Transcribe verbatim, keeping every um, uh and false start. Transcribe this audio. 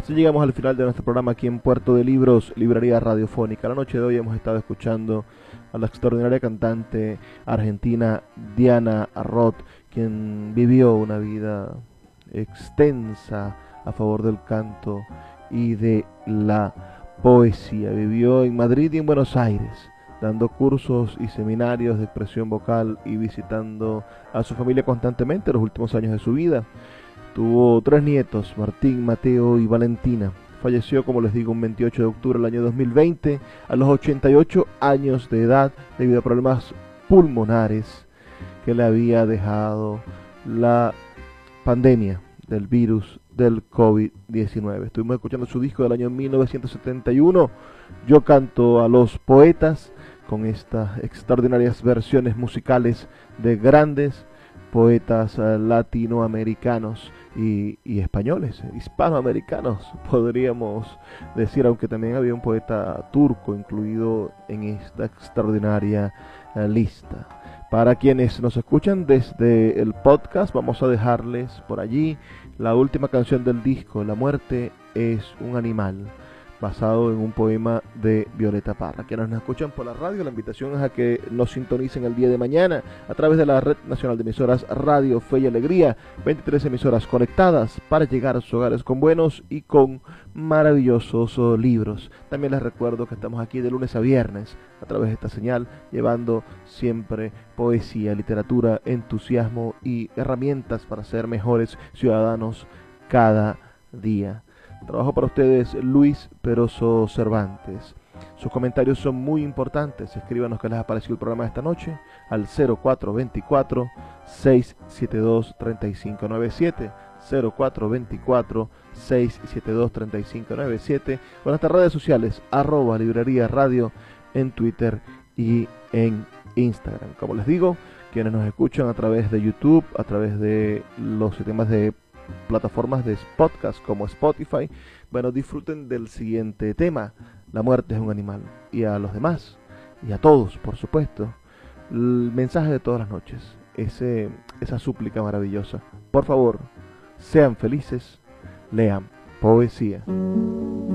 Así llegamos al final de nuestro programa aquí en Puerto de Libros, Librería Radiofónica. La noche de hoy hemos estado escuchando a la extraordinaria cantante argentina Diana Roth, quien vivió una vida extensa a favor del canto y de la poesía. Vivió en Madrid y en Buenos Aires, dando cursos y seminarios de expresión vocal y visitando a su familia constantemente en los últimos años de su vida. Tuvo tres nietos, Martín, Mateo y Valentina. Falleció, como les digo, un veintiocho de octubre del año dos mil veinte, a los ochenta y ocho años de edad, debido a problemas pulmonares que le había dejado la pandemia del virus del COVID diecinueve. Estuvimos escuchando su disco del año mil novecientos setenta y uno, Yo canto a los poetas, con estas extraordinarias versiones musicales de grandes poetas uh, latinoamericanos y, y españoles, hispanoamericanos, podríamos decir, aunque también había un poeta turco incluido en esta extraordinaria uh, lista. Para quienes nos escuchan desde el podcast, vamos a dejarles por allí la última canción del disco, La muerte es un animal, basado en un poema de Violeta Parra. Quienes nos escuchan por la radio, la invitación es a que nos sintonicen el día de mañana a través de la Red Nacional de Emisoras Radio Fe y Alegría, veintitrés emisoras conectadas para llegar a sus hogares con buenos y con maravillosos oh, libros. También les recuerdo que estamos aquí de lunes a viernes a través de esta señal, llevando siempre poesía, literatura, entusiasmo y herramientas para ser mejores ciudadanos cada día. Trabajo para ustedes Luis Peroso Cervantes. Sus comentarios son muy importantes. Escríbanos qué les ha parecido el programa de esta noche al cero cuatro dos cuatro, seis siete dos, tres cinco nueve siete, cero cuatro dos cuatro, seis siete dos, tres cinco nueve siete, o en nuestras redes sociales arroba librería radio en Twitter y en Instagram. Como les digo, quienes nos escuchan a través de YouTube, a través de los sistemas de plataformas de podcast como Spotify, bueno, disfruten del siguiente tema: la muerte es un animal. Y a los demás, y a todos, por supuesto, el mensaje de todas las noches, ese, esa súplica maravillosa: por favor, sean felices, lean poesía.